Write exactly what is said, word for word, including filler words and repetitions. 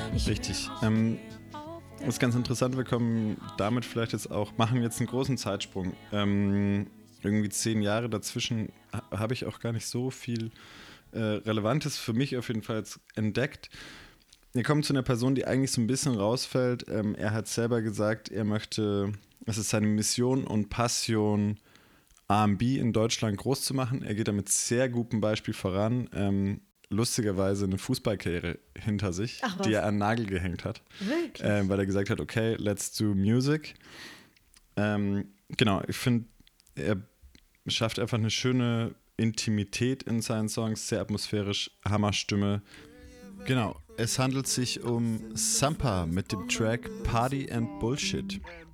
Richtig. Ähm, das ist ganz interessant, wir kommen damit vielleicht jetzt auch, machen jetzt einen großen Zeitsprung. Ähm, irgendwie zehn Jahre dazwischen ha- habe ich auch gar nicht so viel äh, Relevantes für mich auf jeden Fall jetzt entdeckt. Wir kommen zu einer Person, die eigentlich so ein bisschen rausfällt. Ähm, er hat selber gesagt, er möchte, es ist seine Mission und Passion, R und B in Deutschland groß zu machen. Er geht da mit sehr gutem Beispiel voran. Ähm, lustigerweise eine Fußballkarriere hinter sich, Ach was. die er an den Nagel gehängt hat. Wirklich? Ähm, weil er gesagt hat, okay, let's do music. Ähm, genau, ich finde, er schafft einfach eine schöne Intimität in seinen Songs, sehr atmosphärisch, Hammerstimme. Genau, es handelt sich um Sampa mit dem Track Party and Bullshit.